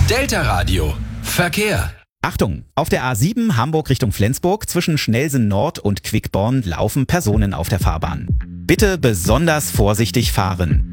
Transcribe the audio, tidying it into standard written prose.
Delta Radio. Verkehr. Achtung, auf der A7 Hamburg Richtung Flensburg zwischen Schnellsen Nord und Quickborn laufen Personen auf der Fahrbahn. Bitte besonders vorsichtig fahren.